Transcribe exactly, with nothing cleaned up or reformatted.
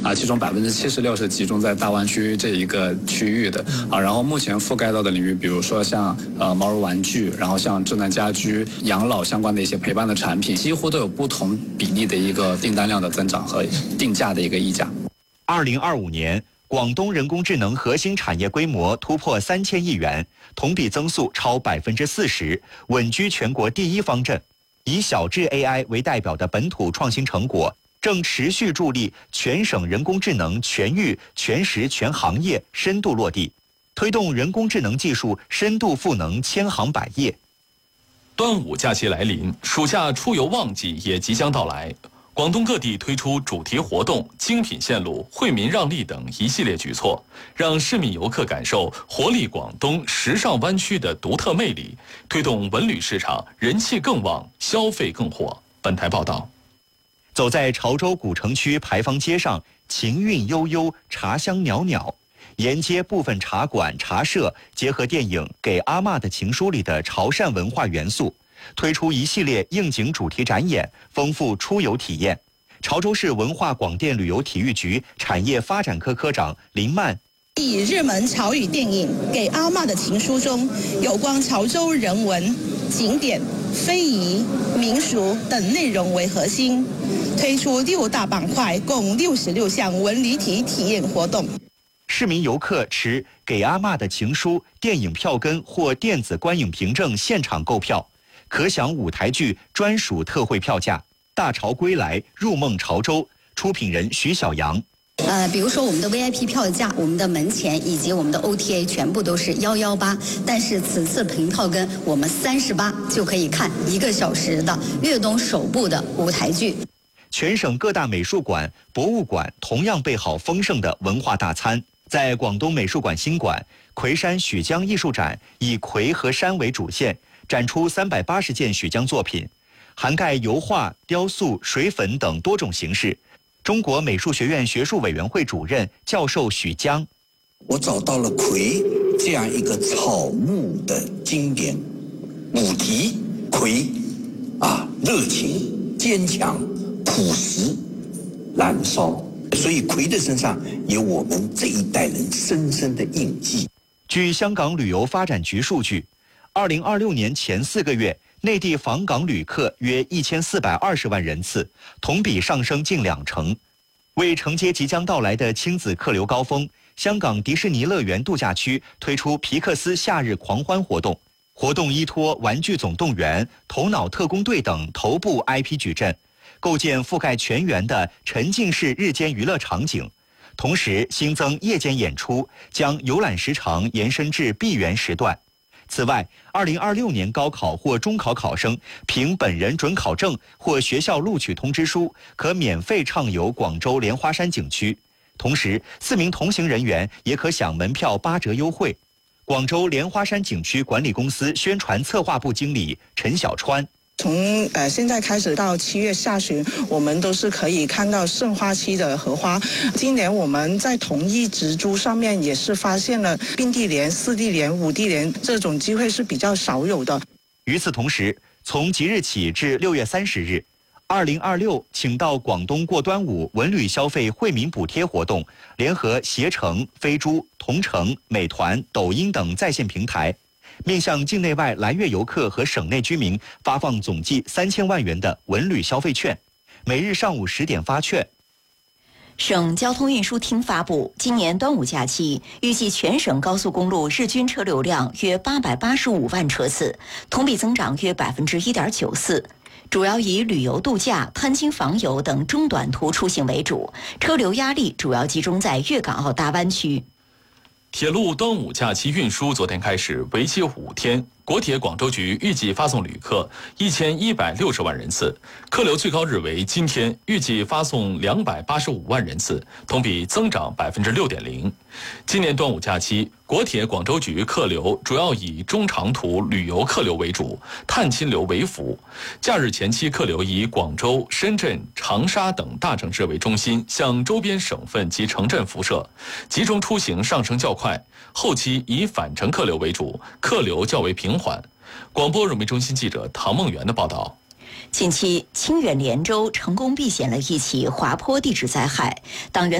啊，其中百分之七十六是集中在大湾区这一个区域的啊。然后目前覆盖到的领域，比如说像呃毛绒玩具，然后像智能家居、养老相关的一些陪伴的产品，几乎都有不同比例的一个订单量的增长和定价的一个溢价。 二零二五年，广东人工智能核心产业规模突破三千亿元，同比增速超百分之四十，稳居全国第一方阵。以小智 A I 为代表的本土创新成果，正持续助力全省人工智能全域、全时、全行业深度落地，推动人工智能技术深度赋能千行百业。 端午假期来临，暑假出游旺季也即将到来。广东各地推出主题活动、精品线路、惠民让利等一系列举措，让市民游客感受活力广东、时尚湾区的独特魅力，推动文旅市场人气更旺，消费更火。本台报道。 走在潮州古城区牌坊街上，情韵悠悠，茶香袅袅。沿街部分茶馆、茶社结合电影《给阿嬷的情书》里的潮汕文化元素，推出一系列应景主题展演，丰富出游体验。潮州市文化广电旅游体育局产业发展科科长林曼以日门潮语电影《给阿嬷的情书》中有关潮州人文、景点、非遗、民俗等内容为核心，推出六大板块，共六十六项文旅体体验活动。 市民游客持《给阿嬷的情书》电影票根或电子观影凭证现场购票，可享舞台剧专属特惠票价。大潮归来，入梦潮州，出品人徐小阳。 呃，比如说我们的 V I P 票价、我们的门前以及我们的 O T A 全部都是幺幺八，但是此次凭票根我们三十八就可以看一个小时的粤东首部的舞台剧。 全省各大美术馆、博物馆同样备好丰盛的文化大餐。在广东美术馆新馆魁山许江艺术展，以魁和山为主线，展出三百八十件许江作品，涵盖油画、雕塑、水粉等多种形式。中国美术学院学术委员会主任教授许江， 我找到了魁这样一个草木的经典母题，魁啊，热情、坚强、朴实、燃烧。所以魁的身上有我们这一代人深深的印记。 据香港旅游发展局数据，二零二六年前四个月，内地访港旅客约一千四百二十万人次，同比上升近两成。为承接即将到来的亲子客流高峰，香港迪士尼乐园度假区推出皮克斯夏日狂欢活动，活动依托《玩具总动员》、《头脑特工队》等头部 I P 矩阵，构建覆盖全员的沉浸式日间娱乐场景，同时新增夜间演出，将游览时长延伸至闭园时段。此外，二零二六年高考或中考考生凭本人准考证或学校录取通知书，可免费畅游广州莲花山景区。同时，四名同行人员也可享门票八折优惠。广州莲花山景区管理公司宣传策划部经理陈小川。 从呃现在开始到七月下旬，我们都是可以看到盛花期的荷花。今年我们在同一植株上面也是发现了并蒂莲、四蒂莲、五蒂莲，这种机会是比较少有的。 与此同时，从即日起至六月三十日，二零二六请到广东过端午文旅消费惠民补贴活动，联合携程、飞猪、同程、美团、抖音等在线平台，面向境内外来粤游客和省内居民发放总计三千万元的文旅消费券，每日上午十点发券。 省交通运输厅发布，今年端午假期预计全省高速公路日均车流量约八百八十五万车次，同比增长约百分之一点九四。主要以旅游度假、探亲访友等中短途出行为主，车流压力主要集中在粤港澳大湾区。 铁路端午假期运输昨天开始，为期五天。国铁广州局预计发送旅客一千一百六十万人次，客流最高日为今天，预计发送两百八十五万人次，同比增长百分之六点零。今年端午假期，国铁广州局客流主要以中长途旅游客流为主，探亲流为辅。假日前期客流以广州、深圳、长沙等大城市为中心，向周边省份及城镇辐射，集中出行上升较快。后期以返程客流为主，客流较为平缓。广播人民中心记者唐梦圆的报道。 近期，清远连州成功避险了一起滑坡地质灾害，党员